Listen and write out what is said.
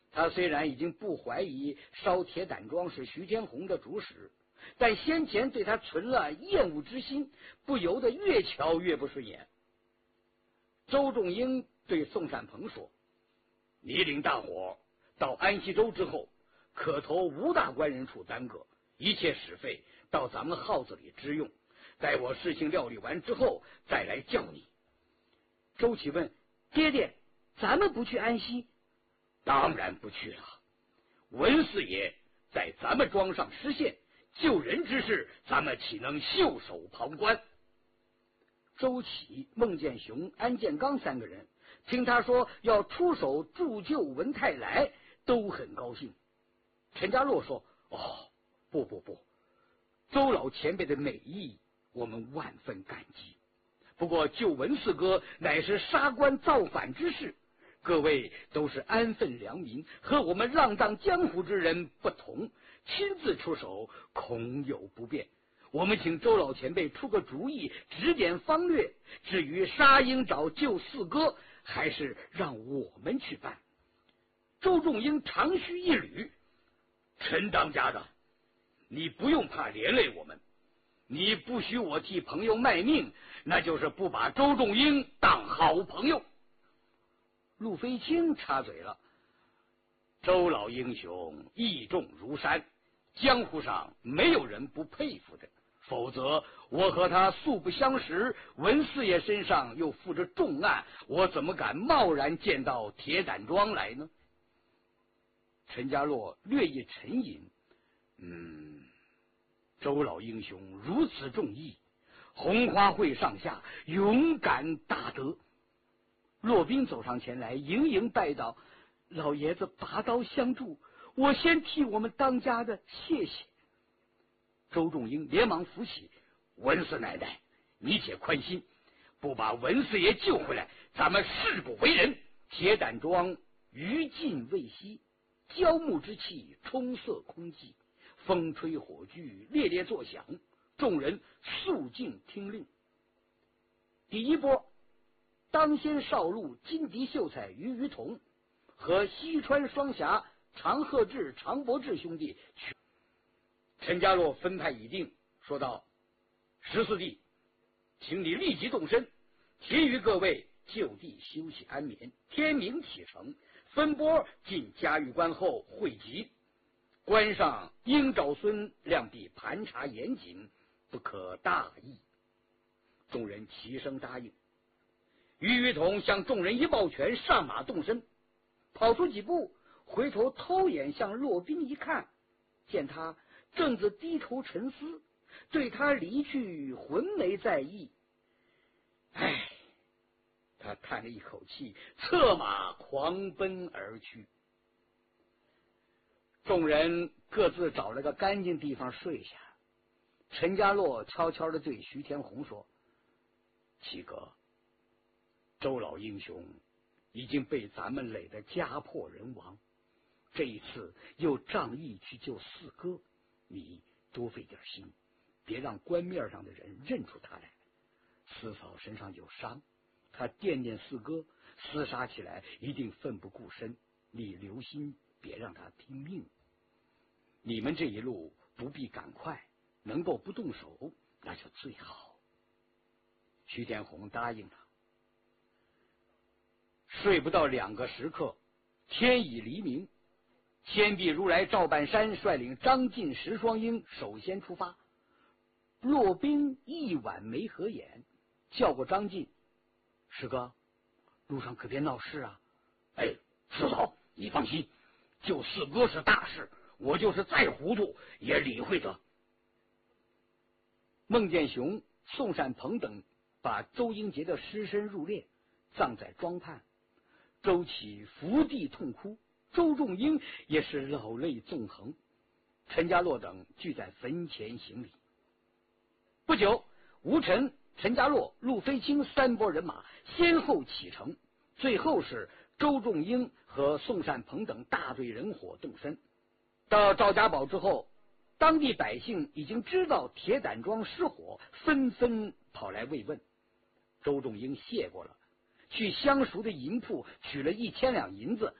他虽然已经不怀疑烧铁胆庄是徐天红的主使，但先前对他存了厌恶之心，不由得越瞧越不顺眼。周仲英对宋善鹏说：“你领大伙到安西州之后，可投吴大官人处耽搁，一切使费到咱们号子里支用。待我事情料理完之后，再来叫你。”周启问：“爹爹，咱们不去安西？”“当然不去了。文四爷在咱们庄上失陷，救人之事，咱们岂能袖手旁观？”周启、孟建雄、安建刚三个人听他说要出手铸就文泰来，都很高兴。陈家洛说：“哦，不，周老前辈的美意，我们万分感激。不过救文四哥乃是杀官造反之事，各位都是安分良民，和我们浪荡江湖之人不同，亲自出手恐有不便。我们请周老前辈出个主意，指点方略。至于杀鹰爪救四哥，还是让我们去办。”周仲英长吁一缕：“陈当家的，你不用怕连累我们。你不许我替朋友卖命，那就是不把周仲英当好朋友。”陆飞清插嘴了：“周老英雄义重如山，江湖上没有人不佩服的。否则我和他素不相识，文四爷身上又负着重案，我怎么敢贸然见到铁胆庄来呢？”陈家洛略一沉吟：“周老英雄如此重义，红花会上下勇敢大德。”骆宾走上前来，盈盈拜道：“老爷子拔刀相助，我先替我们当家的谢谢。”周仲英连忙扶起：“文四奶奶，你且宽心，不把文四爷救回来，咱们誓不为人。铁胆庄余烬未熄，焦木之气冲塞空寂，风吹火炬，烈烈作响，众人肃静听令。第一波，当先少路金笛秀才于同和西川双侠常鹤志、常伯志兄弟。”陈家洛分派已定，说道：“14弟，请你立即动身，其余各位就地休息安眠，天明启程，分拨进嘉峪关后汇集。关上应找孙量必盘查严谨，不可大意。”众人齐声答应。于同向众人一抱拳，上马动身，跑出几步，回头偷眼向骆宾一看，见他正自低头沉思，对他离去浑没在意。他叹了一口气，策马狂奔而去。众人各自找了个干净地方睡下。陈家洛悄悄地对徐天红说：“七哥，周老英雄已经被咱们累得家破人亡，这一次又仗义去救四哥，你多费点心，别让官面上的人认出他来。四嫂身上有伤，他惦念四哥，厮杀起来一定奋不顾身，你留心，别让他拼命。你们这一路不必赶快，能够不动手那就最好。”徐天红答应了。睡不到2个时刻，天已黎明。先帝如来赵半山率领张晋、石双英首先出发。骆宾一晚没合眼，叫过张晋：“师哥，路上可别闹事啊！”“师嫂，你放心，救四哥是大事，我就是再糊涂也理会得。”孟建雄、宋善鹏等把周英杰的尸身入殓，葬在庄畔。周启伏地痛哭，周仲英也是老泪纵横。陈家洛等聚在坟前行礼。不久，吴晨、陈家洛、陆飞清3拨人马先后启程，最后是周仲英和宋善鹏等大队人伙动身。到赵家堡之后，当地百姓已经知道铁胆庄失火，纷纷跑来慰问。周仲英谢过了，去相熟的银铺取了1000两银子，